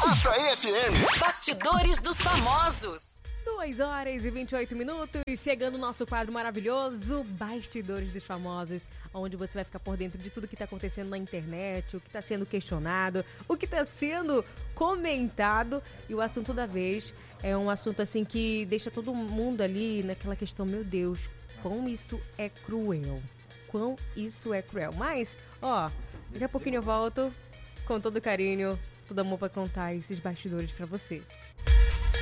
Açaí FM. Bastidores dos famosos. 2h28, chegando o nosso quadro maravilhoso, Bastidores dos Famosos, onde você vai ficar por dentro de tudo que está acontecendo na internet, o que está sendo questionado, o que está sendo comentado. E o assunto da vez é um assunto assim que deixa todo mundo ali naquela questão, meu Deus, quão isso é cruel. Quão isso é cruel. Mas, daqui a pouquinho eu volto com todo carinho, todo amor para contar esses bastidores para você.